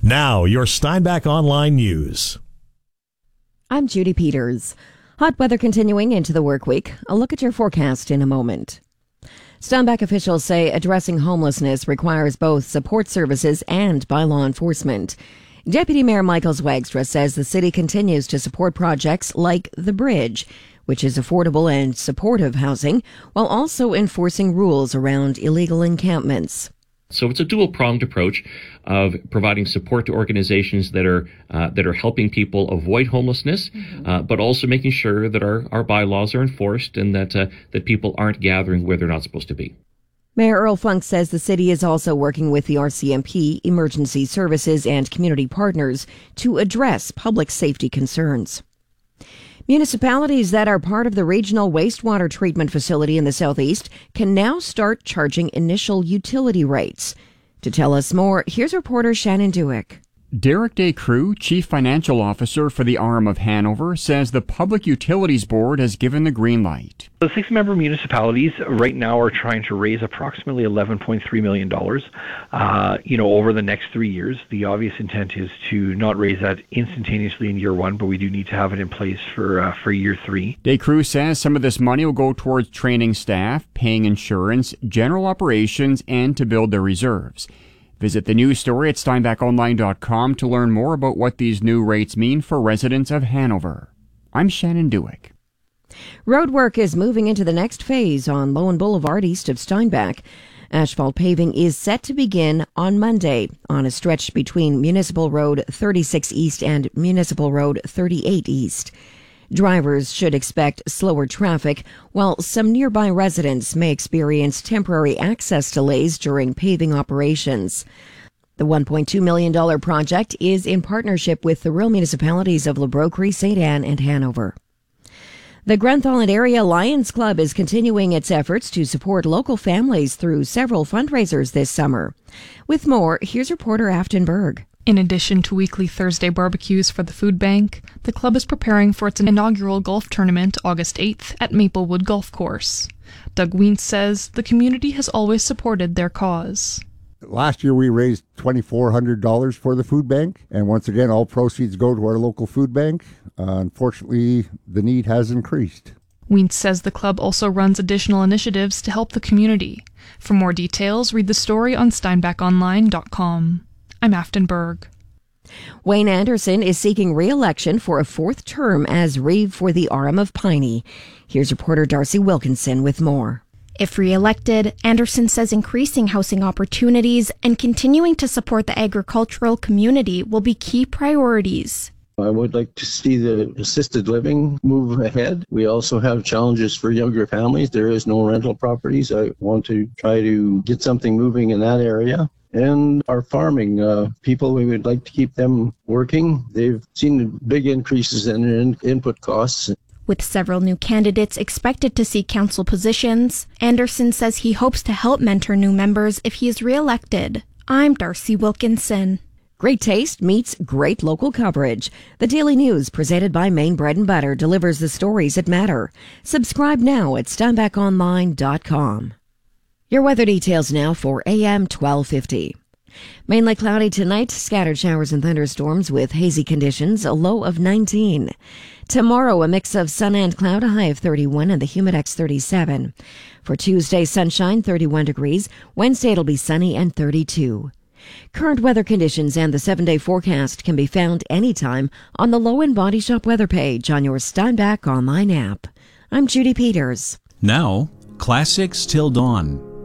Now, your Steinbach Online News. I'm Judy Peters. Hot weather continuing into the work week. A look at your forecast in a moment. Steinbach officials say addressing homelessness requires both support services and by law enforcement. Deputy Mayor Michael Zwagstra says the city continues to support projects like The Bridge, which is affordable and supportive housing, while also enforcing rules around illegal encampments. So it's a dual-pronged approach of providing support to organizations that are helping people avoid homelessness, but also making sure that our bylaws are enforced and that people aren't gathering where they're not supposed to be. Mayor Earl Funk says the city is also working with the RCMP, emergency services, and community partners to address public safety concerns. Municipalities that are part of the regional wastewater treatment facility in the southeast can now start charging initial utility rates. To tell us more, here's reporter Shannon Dewick. Derek Descrew, Chief Financial Officer for the Arm of Hanover, says the Public Utilities Board has given the green light. The 6-member municipalities right now are trying to raise approximately $11.3 million, over the next 3 years. The obvious intent is to not raise that instantaneously in year one, but we do need to have it in place for year three. Descrew says some of this money will go towards training staff, paying insurance, general operations, and to build their reserves. Visit the news story at steinbachonline.com to learn more about what these new rates mean for residents of Hanover. I'm Shannon Dewick. Road work is moving into the next phase on Lowen Boulevard east of Steinbach. Asphalt paving is set to begin on Monday on a stretch between Municipal Road 36 East and Municipal Road 38 East. Drivers should expect slower traffic, while some nearby residents may experience temporary access delays during paving operations. The $1.2 million project is in partnership with the rural municipalities of Lebrokery, St. Anne, and Hanover. The Grenthal Area Lions Club is continuing its efforts to support local families through several fundraisers this summer. With more, here's reporter Afton Berg. In addition to weekly Thursday barbecues for the food bank, the club is preparing for its inaugural golf tournament August 8th at Maplewood Golf Course. Doug Wientz says the community has always supported their cause. Last year we raised $2,400 for the food bank, and once again all proceeds go to our local food bank. Unfortunately, the need has increased. Wientz says the club also runs additional initiatives to help the community. For more details, read the story on steinbachonline.com. I'm Afton Berg. Wayne Anderson is seeking re-election for a fourth term as Reeve for the Arm of Piney. Here's reporter Darcy Wilkinson with more. If re-elected, Anderson says increasing housing opportunities and continuing to support the agricultural community will be key priorities. I would like to see the assisted living move ahead. We also have challenges for younger families. There is no rental properties. I want to try to get something moving in that area. And our farming people, we would like to keep them working. They've seen big increases in their input costs. With several new candidates expected to seek council positions, Anderson says he hopes to help mentor new members if he is re-elected. I'm Darcy Wilkinson. Great taste meets great local coverage. The Daily News, presented by Maine Bread and Butter, delivers the stories that matter. Subscribe now at steinbachonline.com. Your weather details now for AM 1250. Mainly cloudy tonight, scattered showers and thunderstorms with hazy conditions, a low of 19. Tomorrow, a mix of sun and cloud, a high of 31 and the Humidex 37. For Tuesday, sunshine, 31 degrees. Wednesday, it'll be sunny and 32. Current weather conditions and the 7-day forecast can be found anytime on the Lowen Body Shop weather page on your Steinbach Online app. I'm Judy Peters. Now, Classics Till Dawn.